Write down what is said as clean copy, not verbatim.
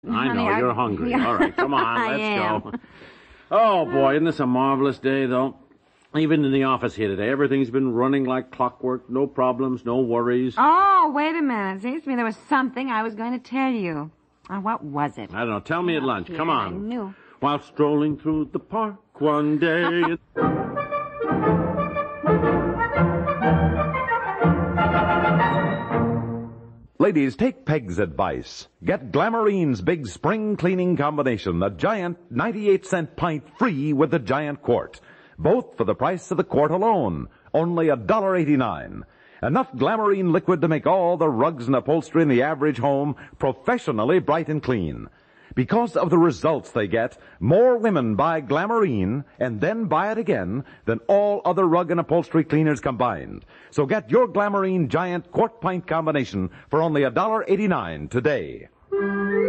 I know, Honey, you're hungry. Yeah. All right, come on, I let's am. go. Oh, boy, isn't this a marvelous day, though? Even in the office here today, everything's been running like clockwork. No problems, no worries. Oh, wait a minute. Seems to me there was something I was going to tell you. What was it? I don't know. Tell me at lunch. Yeah, Come on. I knew. While strolling through the park one day... Ladies, take Peg's advice. Get Glamorine's big spring cleaning combination, the giant 98-cent pint free with the giant quart. Both for the price of the quart alone, only $1.89. Enough Glamorine liquid to make all the rugs and upholstery in the average home professionally bright and clean. Because of the results they get, more women buy Glamorine and then buy it again than all other rug and upholstery cleaners combined. So get your Glamorine giant quart pint combination for only $1.89 today.